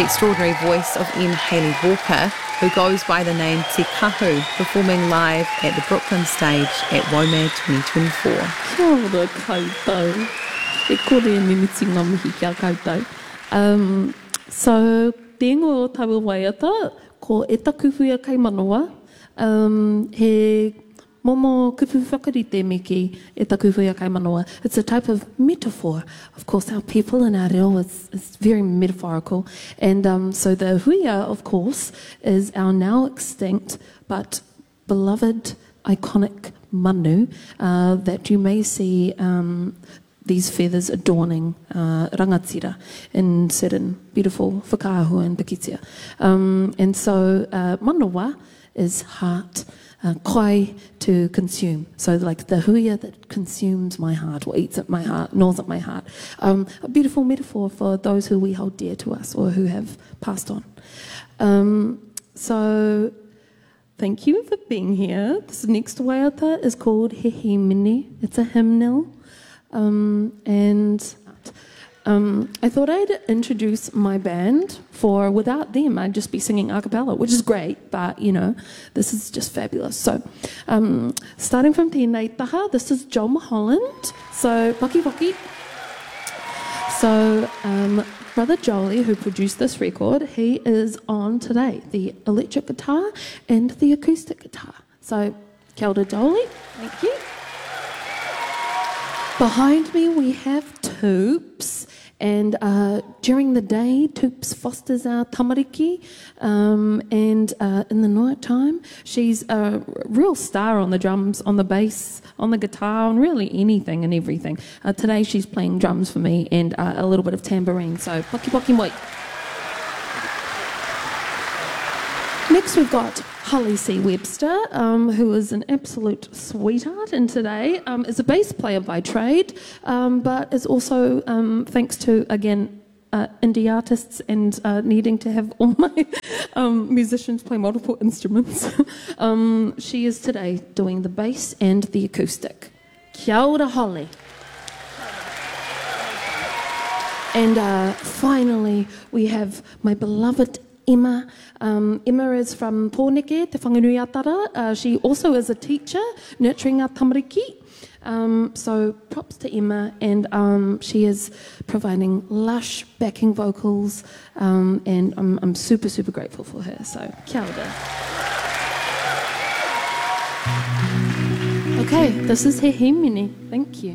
the extraordinary voice of M. Hayley Walker, who goes by the name Te Kahu, performing live at the Brooklyn stage at WOMAD 2024. Kia ora koutou. E kore ni miti ngā mihi kia koutou. So, te ingo o taua waiata, ko e taku whia kei manoa, he momo kupu whakarite me ki e taku whia kei manoa. It's a type of metaphor. Of course, our people in our reo is very metaphorical. And so the huia, of course, is our now extinct but beloved, iconic manu that you may see these feathers adorning rangatira in certain beautiful whakaahua and pakitia. And so manawa is heart, koi to consume. So like the huia that consumes my heart or eats at my heart, gnaws at my heart. A beautiful metaphor for those who we hold dear to us or who have passed on. So thank you for being here. This next waiata is called He He Mini. It's a hymnal. I thought I'd introduce my band, for without them I'd just be singing a cappella, which is great, but you know, this is just fabulous. So, starting from tēnei taha, this is Joel Mulholland. So, Paki Paki. So, Brother Jolie, who produced this record, he is on today, the electric guitar and the acoustic guitar. So, kia ora Jolie, thank you. Behind me we have Toops, and during the day Toops fosters our tamariki, and in the night time she's a real star on the drums, on the bass, on the guitar, on really anything and everything. Today she's playing drums for me and a little bit of tambourine, so poki poki moi. Next we've got Holly C. Webster, who is an absolute sweetheart, and today is a bass player by trade, but is also, thanks to, again, indie artists and needing to have all my musicians play multiple instruments. She is today doing the bass and the acoustic. Kia ora, Holly. And finally, we have my beloved Emma. Emma is from Pōneke, Te Whanganui-a-Tara. She also is a teacher, nurturing our tamariki. So props to Emma, and she is providing lush backing vocals, and I'm super, super grateful for her. So kia ora. Okay, this is He He Mini. Thank you.